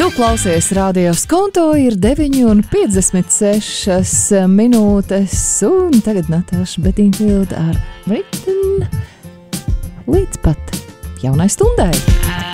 Tu klausies Radio Skonto, ir 9:56 minūtes, un tagad Natāša Bedingfield ar Written līdz pat jaunai stundai.